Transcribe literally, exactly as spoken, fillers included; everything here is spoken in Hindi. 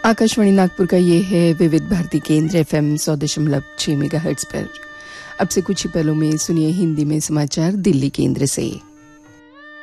आकाशवाणी नागपुर का ये है विविध भारती केंद्र एफएम सौ दशमलव छह मेगाहर्ट्ज पर। अब से कुछ ही पलों में सुनिए हिंदी में समाचार दिल्ली केंद्र से।